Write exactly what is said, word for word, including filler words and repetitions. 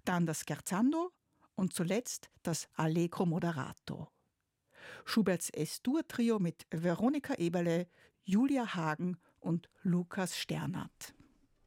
dann das Scherzando und zuletzt das Allegro moderato. Schuberts Es-Dur-Trio mit Veronika Eberle, Julia Hagen und Lukas Sternert.